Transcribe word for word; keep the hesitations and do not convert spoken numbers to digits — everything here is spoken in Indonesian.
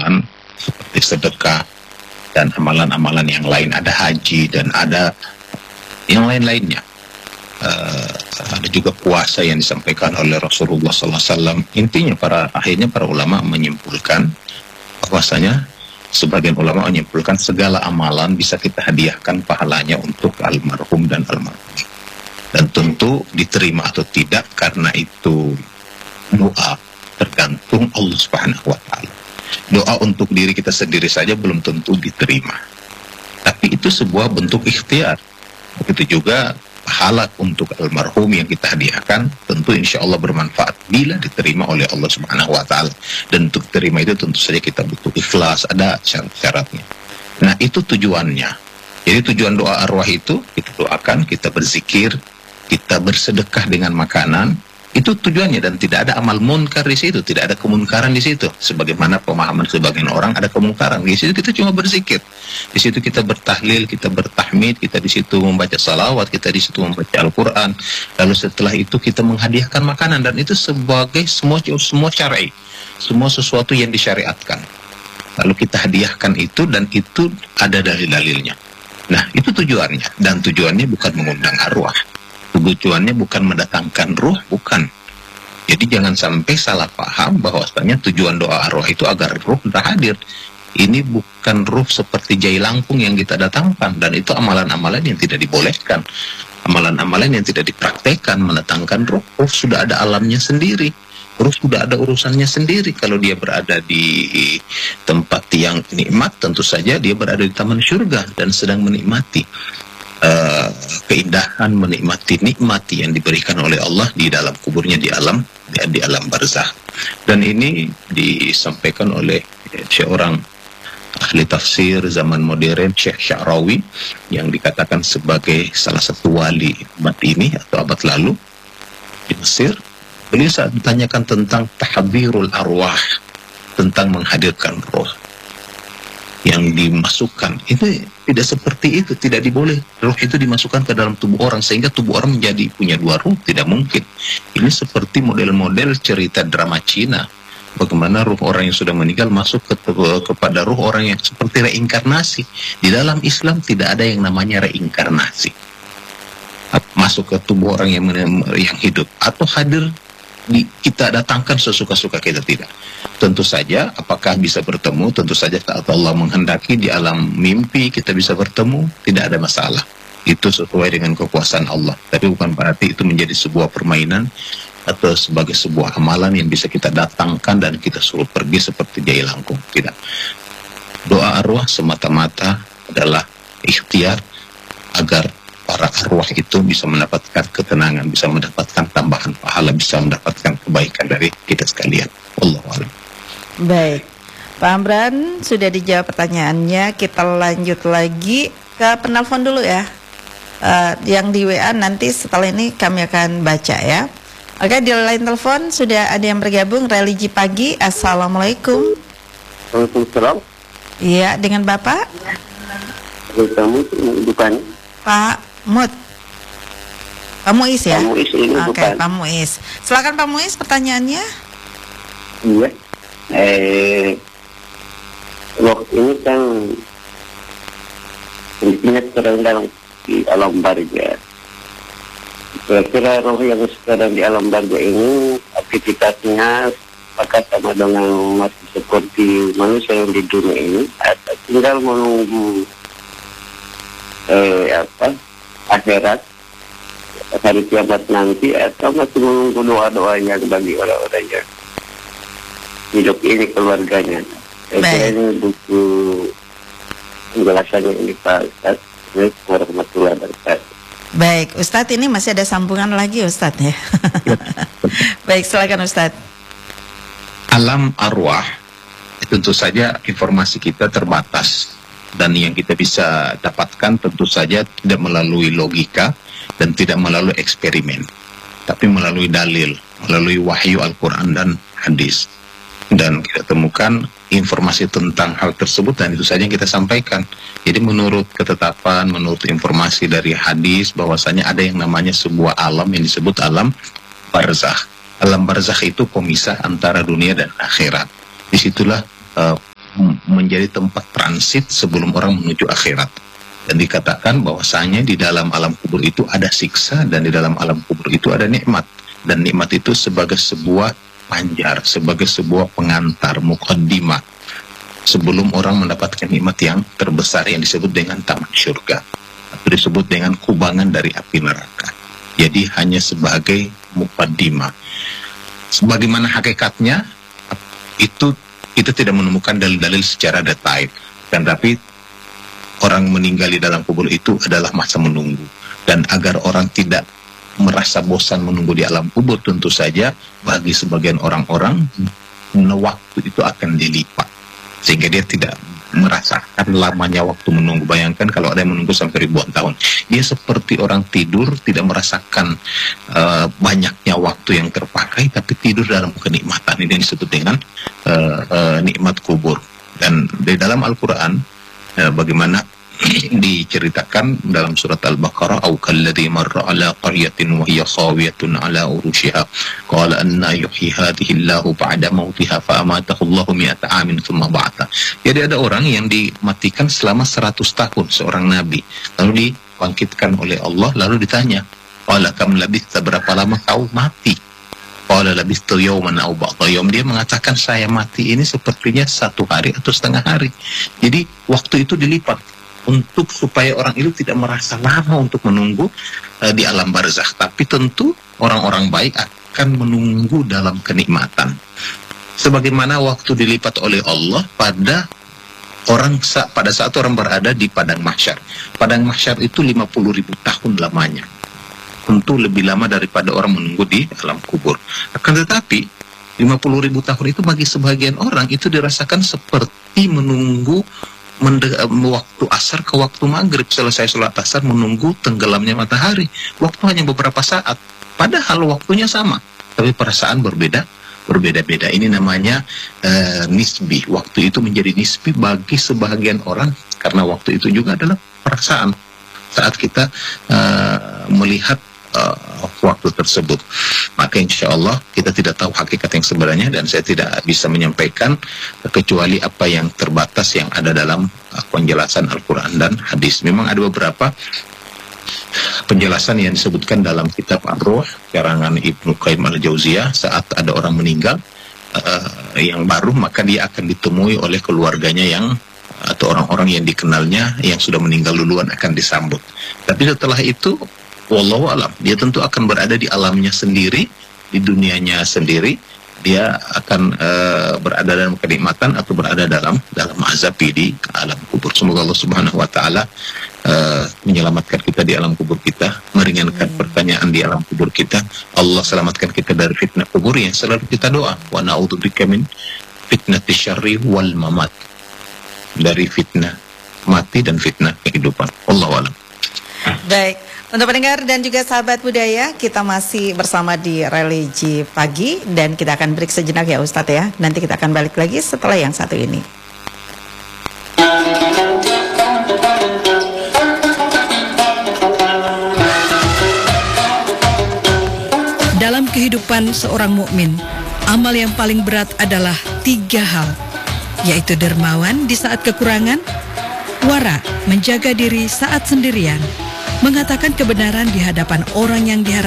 amalan seperti sedekah dan amalan-amalan yang lain, ada haji dan ada yang lain-lainnya. Uh, ada juga puasa yang disampaikan oleh Rasulullah sallallahu alaihi wasallam. Intinya para akhirnya para ulama menyimpulkan bahwasanya sebagian ulama menyimpulkan segala amalan bisa kita hadiahkan pahalanya untuk almarhum dan almarhum. Dan tentu diterima atau tidak karena itu doa tergantung Allah Subhanahu wa taala. Doa untuk diri kita sendiri saja belum tentu diterima. Tapi itu sebuah bentuk ikhtiar. Begitu juga pahala untuk almarhum yang kita hadiahkan tentu insya Allah bermanfaat bila diterima oleh Allah Subhanahu wa taala. Dan untuk terima itu tentu saja kita butuh ikhlas, ada syarat-syaratnya. Nah, itu tujuannya. Jadi tujuan doa arwah itu kita doakan, kita berzikir, kita bersedekah dengan makanan. Itu tujuannya, dan tidak ada amal munkar di situ, tidak ada kemunkaran di situ. Sebagaimana pemahaman sebagian orang ada kemungkaran. Di situ kita cuma berzikir. Di situ kita bertahlil, kita bertahmid, kita di situ membaca salawat, kita di situ membaca Al-Qur'an. Lalu setelah itu kita menghadiahkan makanan, dan itu sebagai semua semua syar'i. Semua sesuatu yang disyariatkan. Lalu kita hadiahkan itu, dan itu ada dalil-dalilnya. Nah, itu tujuannya, dan tujuannya bukan mengundang arwah. Tujuannya bukan mendatangkan ruh, bukan. Jadi jangan sampai salah paham bahwasanya tujuan doa arwah itu agar ruh hadir. Ini bukan ruh seperti jai langkung yang kita datangkan, dan itu amalan-amalan yang tidak dibolehkan. Amalan-amalan yang tidak dipraktekkan mendatangkan ruh. Ruh sudah ada alamnya sendiri. Ruh sudah ada urusannya sendiri. Kalau dia berada di tempat yang nikmat, tentu saja dia berada di taman surga dan sedang menikmati Uh, keindahan, menikmati nikmat yang diberikan oleh Allah di dalam kuburnya, di alam di, di alam barzakh. Dan ini disampaikan oleh seorang ahli tafsir zaman modern, Syekh Sya'rawi, yang dikatakan sebagai salah satu wali abad ini atau abad lalu di Mesir. Beliau saat ditanyakan tentang tahdzirul arwah, tentang menghadirkan roh yang dimasukkan, itu tidak seperti itu, tidak diboleh. Roh itu dimasukkan ke dalam tubuh orang sehingga tubuh orang menjadi punya dua ruh, tidak mungkin. Ini seperti model-model cerita drama Cina, bagaimana ruh orang yang sudah meninggal masuk ke, kepada ruh orang yang seperti reinkarnasi. Di dalam Islam tidak ada yang namanya reinkarnasi, masuk ke tubuh orang yang yang hidup atau hadir di, kita datangkan sesuka-suka kita, tidak. Tentu saja apakah bisa bertemu, tentu saja saat Allah menghendaki di alam mimpi kita bisa bertemu, tidak ada masalah. Itu sesuai dengan kekuasaan Allah. Tapi bukan berarti itu menjadi sebuah permainan atau sebagai sebuah amalan yang bisa kita datangkan dan kita suruh pergi seperti jai langkung, tidak. Doa arwah semata-mata adalah ikhtiar agar para arwah itu bisa mendapatkan ketenangan, bisa mendapatkan tambahan pahala, bisa mendapatkan kebaikan dari kita sekalian. Wallahu a'lam. Baik, Pak Amran sudah dijawab pertanyaannya. Kita lanjut lagi ke penelpon dulu ya. Uh, yang di W A nanti setelah ini kami akan baca ya. Oke, di line telepon sudah ada yang bergabung. Religi Pagi, assalamualaikum. Waalaikumsalam. Iya, dengan Bapak? Kamu bukan? Pak Mut. Pak Muiz ya? Pak Muiz ini Oke, bukan. Pak Muiz. Silakan Pak Muiz pertanyaannya. Iya. Eh, waktu ini kan ingat sedang di alam barzah. Kira-kira roh yang sedang di alam barzah ini aktivitasnya apakah sama dengan masih seperti manusia yang di dunia ini, atau tinggal menunggu eh apa akhirat hari kiamat nanti, atau masih menunggu doa-doanya bagi orang-orang yang hidup ini keluarganya. Saya ini butuh penjelasannya ini Pak Ustaz. Assalamualaikum warahmatullahi wabarakatuh. Baik, Ustadz ini masih ada sambungan lagi Ustadz ya. Baik, silakan Ustadz. Alam arwah tentu saja informasi kita terbatas, dan yang kita bisa dapatkan tentu saja tidak melalui logika dan tidak melalui eksperimen, tapi melalui dalil, melalui wahyu Al-Quran dan hadis. Dan kita temukan informasi tentang hal tersebut, dan itu saja yang kita sampaikan. Jadi menurut ketetapan, menurut informasi dari hadis, bahwasanya ada yang namanya sebuah alam yang disebut alam barzakh. Alam barzakh itu pemisah antara dunia dan akhirat. Disitulah uh, menjadi tempat transit sebelum orang menuju akhirat. Dan dikatakan bahwasanya di dalam alam kubur itu ada siksa dan di dalam alam kubur itu ada nikmat. Dan nikmat itu sebagai sebuah panjar, sebagai sebuah pengantar, muqaddimah, sebelum orang mendapatkan nikmat yang terbesar yang disebut dengan taman syurga, atau disebut dengan kubangan dari api neraka. Jadi hanya sebagai muqaddimah. Sebagaimana hakikatnya itu kita tidak menemukan dalil-dalil secara detail, dan tapi orang meninggal di dalam kubur itu adalah masa menunggu. Dan agar orang tidak merasa bosan menunggu di alam kubur, tentu saja bagi sebagian orang-orang waktu itu akan dilipat, sehingga dia tidak merasakan lamanya waktu menunggu. Bayangkan kalau ada yang menunggu sampai ribuan tahun, dia seperti orang tidur, tidak merasakan uh, banyaknya waktu yang terpakai, tapi tidur dalam kenikmatan. Ini yang disebut dengan uh, uh, nikmat kubur. Dan di dalam Al-Quran uh, bagaimana diceritakan dalam surat Al-Baqarah, au kalladzi marra ala qaryatin wa hiya khawiyatun ala urushiha qala anna yuhyi hadhihi Allahu ba'da mautiha fa amatahu Allahu mi'ata amin tsumma ba'atha. Jadi ada orang yang dimatikan selama seratus tahun, seorang nabi, lalu dibangkitkan oleh Allah, lalu ditanya, qala kam labithta, berapa lama kau mati? Qala labithtu yawman aw ba'dha yawm. Dia mengatakan, saya mati ini sepertinya satu hari atau setengah hari. Jadi waktu itu dilipat untuk supaya orang itu tidak merasa lama untuk menunggu uh, di alam barzakh. Tapi tentu orang-orang baik akan menunggu dalam kenikmatan, sebagaimana waktu dilipat oleh Allah pada orang sa pada saat orang berada di padang mahsyar. Padang mahsyar itu lima puluh ribu tahun lamanya, tentu lebih lama daripada orang menunggu di alam kubur. Akan tetapi lima puluh ribu tahun itu bagi sebagian orang itu dirasakan seperti menunggu waktu asar ke waktu maghrib. Selesai sholat asar menunggu tenggelamnya matahari, waktu hanya beberapa saat, padahal waktunya sama, tapi perasaan berbeda berbeda-beda. Ini namanya uh, nisbi. Waktu itu menjadi nisbi bagi sebagian orang, karena waktu itu juga adalah perasaan saat kita uh, melihat uh, waktu tersebut. Maka insya Allah kita tidak tahu hakikat yang sebenarnya, dan saya tidak bisa menyampaikan kecuali apa yang terbatas yang ada dalam uh, penjelasan Al-Quran dan hadis. Memang ada beberapa penjelasan yang disebutkan dalam kitab Ar-Ruh karangan Ibnu Qayyim Al-Jauziyah. Saat ada orang meninggal uh, yang baru, maka dia akan ditemui oleh keluarganya yang atau orang-orang yang dikenalnya yang sudah meninggal duluan akan disambut. Tapi setelah itu wallahu alam, dia tentu akan berada di alamnya sendiri, di dunianya sendiri. Dia akan uh, berada dalam kenikmatan atau berada dalam dalam azab di alam kubur. Semoga Allah Subhanahu wa taala uh, menyelamatkan kita di alam kubur kita, meringankan hmm. pertanyaan di alam kubur kita. Allah selamatkan kita dari fitnah kubur yang selalu kita doa. Wa na'udzubika min fitnatisy syarri wal mamat. Dari fitnah mati dan fitnah kehidupan. Allahu a'lam. Baik, untuk pendengar dan juga sahabat budaya, kita masih bersama di Religi Pagi, dan kita akan break sejenak ya Ustadz ya. Nanti kita akan balik lagi setelah yang satu ini. Dalam kehidupan seorang mukmin, amal yang paling berat adalah tiga hal, yaitu dermawan di saat kekurangan, wara menjaga diri saat sendirian, mengatakan kebenaran di hadapan orang yang diharapkan